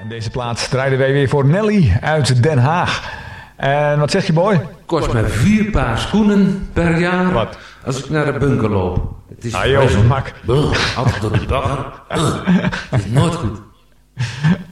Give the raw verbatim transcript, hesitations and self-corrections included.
Deze plaats draaiden wij weer voor Nelly uit Den Haag. En wat zeg je, boy? Kost mij vier paar schoenen per jaar. Wat? Als ik naar de bunker loop. Het is Ah joh, mak. altijd door de bagger. Het is nooit goed.